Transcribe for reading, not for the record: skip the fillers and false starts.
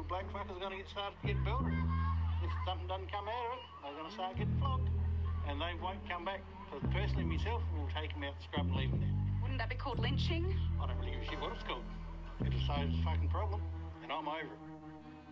black fuckers are going to get started to get belted. If something doesn't come out of it, they're going to start getting flogged. And they won't come back. So personally, myself, will take them out the scrub and leave them there. Wouldn't that be called lynching? I don't really give a shit what it's called. It just saves a fucking problem, and I'm over it.